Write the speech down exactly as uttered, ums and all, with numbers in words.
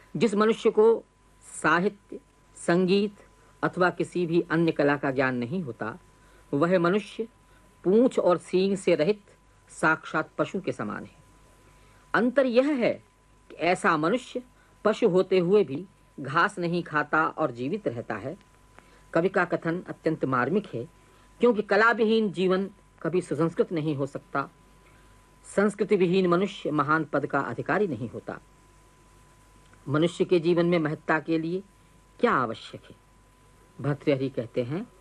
जिस मनुष्य को साहित्य, संगीत अथवा किसी भी अन्य कला का ज्ञान नहीं होता, वह मनुष्य पूंछ और सींग से रहित साक्षात पशु के समान है। अंतर यह है कि ऐसा मनुष्य पशु होते हुए भी घास नहीं खाता और जीवित रहता है। कवि का कथन अत्यंत मार्मिक है, क्योंकि कला विहीन जीवन कभी सुसंस्कृत नहीं हो सकता। संस्कृति विहीन मनुष्य महान पद का अधिकारी नहीं होता। मनुष्य के जीवन में महत्ता के लिए क्या आवश्यक है? भर्तृहरि कहते हैं,